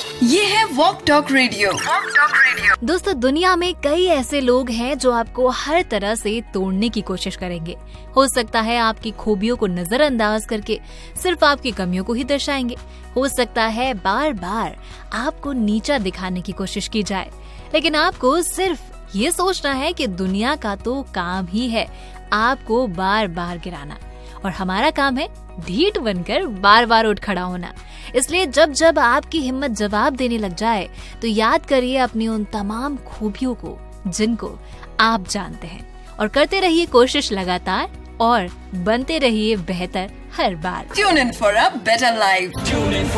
ये है walk talk radio. दोस्तों, दुनिया में कई ऐसे लोग हैं जो आपको हर तरह से तोड़ने की कोशिश करेंगे। हो सकता है आपकी खूबियों को नजरअंदाज करके सिर्फ आपकी कमियों को ही दर्शाएंगे। हो सकता है बार बार आपको नीचा दिखाने की कोशिश की जाए, लेकिन आपको सिर्फ ये सोचना है कि दुनिया का तो काम ही है आपको बार बार गिराना, और हमारा काम है ढीठ बनकर बार बार उठ खड़ा होना। इसलिए जब जब आपकी हिम्मत जवाब देने लग जाए तो याद करिए अपनी उन तमाम खूबियों को जिनको आप जानते हैं, और करते रहिए कोशिश लगातार और बनते रहिए बेहतर हर बार। Tune in for a better life.